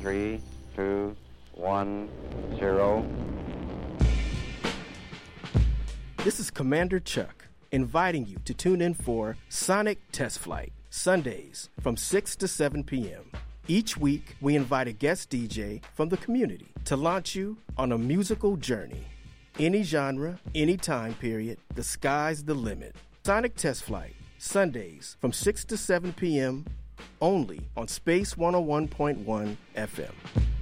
3, 2, 1, 0. This is Commander Chuck, inviting you to tune in for Sonic Test Flight, Sundays from 6 to 7 p.m. Each week, we invite a guest DJ from the community to launch you on a musical journey. Any genre, any time period, the sky's the limit. Sonic Test Flight, Sundays from 6 to 7 p.m., only on Space 101.1 FM.